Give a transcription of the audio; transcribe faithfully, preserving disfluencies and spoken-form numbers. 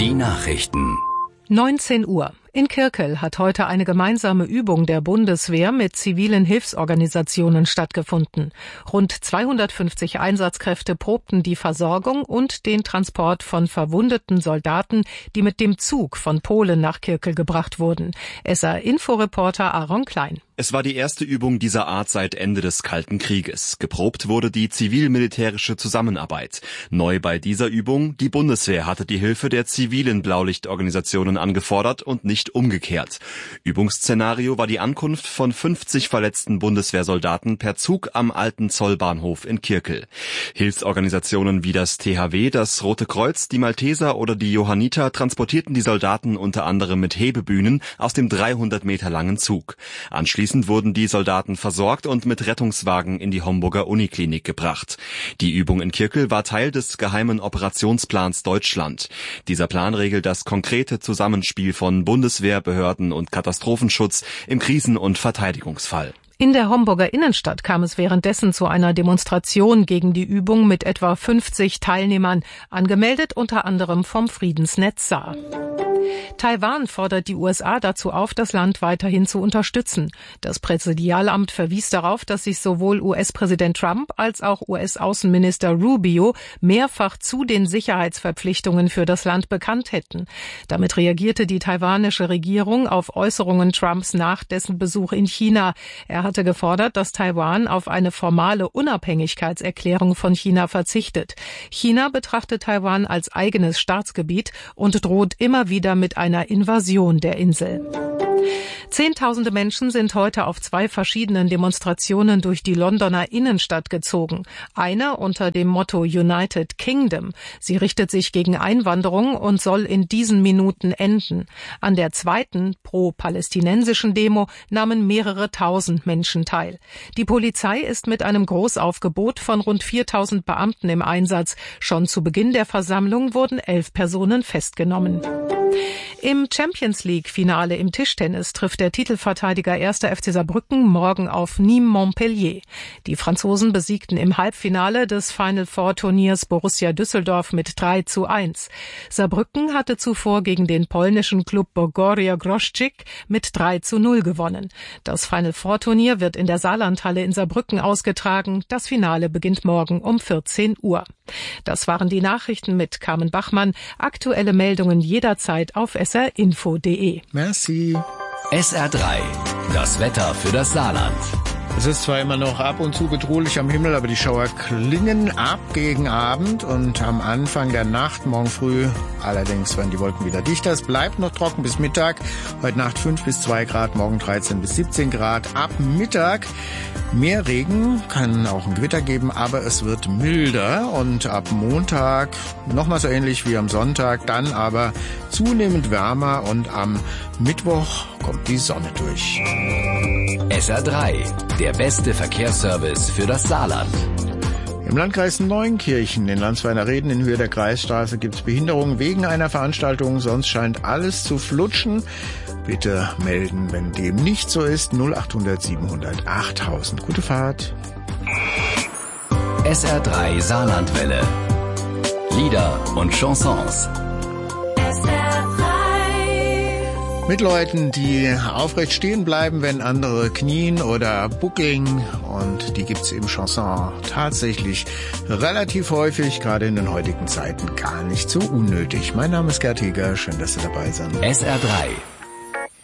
Die Nachrichten. neunzehn Uhr. In Kirkel hat heute eine gemeinsame Übung der Bundeswehr mit zivilen Hilfsorganisationen stattgefunden. Rund zweihundertfünfzig Einsatzkräfte probten die Versorgung und den Transport von verwundeten Soldaten, die mit dem Zug von Polen nach Kirkel gebracht wurden. S R-Inforeporter Aaron Klein. Es war die erste Übung dieser Art seit Ende des Kalten Krieges. Geprobt wurde die zivil-militärische Zusammenarbeit. Neu bei dieser Übung: die Bundeswehr hatte die Hilfe der zivilen Blaulichtorganisationen angefordert und nicht umgekehrt. Übungsszenario war die Ankunft von fünfzig verletzten Bundeswehrsoldaten per Zug am alten Zollbahnhof in Kirkel. Hilfsorganisationen wie das T H W, das Rote Kreuz, die Malteser oder die Johanniter transportierten die Soldaten unter anderem mit Hebebühnen aus dem dreihundert Meter langen Zug. Anschließend wurden die Soldaten versorgt und mit Rettungswagen in die Homburger Uniklinik gebracht. Die Übung in Kirkel war Teil des geheimen Operationsplans Deutschland. Dieser Plan regelt das konkrete Zusammenspiel von Bundeswehr, Behörden und Katastrophenschutz im Krisen- und Verteidigungsfall. In der Homburger Innenstadt kam es währenddessen zu einer Demonstration gegen die Übung mit etwa fünfzig Teilnehmern, angemeldet unter anderem vom Friedensnetz Saar. Taiwan fordert die U S A dazu auf, das Land weiterhin zu unterstützen. Das Präsidialamt verwies darauf, dass sich sowohl U S-Präsident Trump als auch U S-Außenminister Rubio mehrfach zu den Sicherheitsverpflichtungen für das Land bekannt hätten. Damit reagierte die taiwanische Regierung auf Äußerungen Trumps nach dessen Besuch in China. Er hatte gefordert, dass Taiwan auf eine formale Unabhängigkeitserklärung von China verzichtet. China betrachtet Taiwan als eigenes Staatsgebiet und droht immer wieder mit einer Invasion der Insel. Zehntausende Menschen sind heute auf zwei verschiedenen Demonstrationen durch die Londoner Innenstadt gezogen. Eine unter dem Motto United Kingdom. Sie richtet sich gegen Einwanderung und soll in diesen Minuten enden. An der zweiten pro-palästinensischen Demo nahmen mehrere tausend Menschen teil. Die Polizei ist mit einem Großaufgebot von rund viertausend Beamten im Einsatz. Schon zu Beginn der Versammlung wurden elf Personen festgenommen. Im Champions-League-Finale im Tischtennis trifft der Titelverteidiger erster F C Saarbrücken morgen auf Nîmes Montpellier. Die Franzosen besiegten im Halbfinale des Final-Four-Turniers Borussia Düsseldorf mit drei zu eins. Saarbrücken hatte zuvor gegen den polnischen Klub Bogoria Groszczyk mit drei zu null gewonnen. Das Final-Four-Turnier wird in der Saarlandhalle in Saarbrücken ausgetragen. Das Finale beginnt morgen um vierzehn Uhr. Das waren die Nachrichten mit Carmen Bachmann. Aktuelle Meldungen jederzeit auf s r info punkt d e. Merci. S R drei, das Wetter für das Saarland. Es ist zwar immer noch ab und zu bedrohlich am Himmel, aber die Schauer klingen ab gegen Abend und am Anfang der Nacht, morgen früh, allerdings werden die Wolken wieder dichter. Es bleibt noch trocken bis Mittag. Heute Nacht fünf bis zwei Grad, morgen dreizehn bis siebzehn Grad. Ab Mittag mehr Regen, kann auch ein Gewitter geben, aber es wird milder. Und ab Montag nochmal so ähnlich wie am Sonntag, dann aber zunehmend wärmer und am Mittwoch kommt die Sonne durch. S R drei, der beste Verkehrsservice für das Saarland. Im Landkreis Neunkirchen in Landsweiner Reden in Höhe der Kreisstraße gibt es Behinderungen wegen einer Veranstaltung, sonst scheint alles zu flutschen. Bitte melden, wenn dem nicht so ist. null achthundert siebenhundert achttausend. Gute Fahrt. S R drei Saarlandwelle. Lieder und Chansons. Mit Leuten, die aufrecht stehen bleiben, wenn andere knien oder buckeln. Und die gibt's im Chanson tatsächlich relativ häufig, gerade in den heutigen Zeiten gar nicht so unnötig. Mein Name ist Gerd Heger, schön, dass Sie dabei sind. S R drei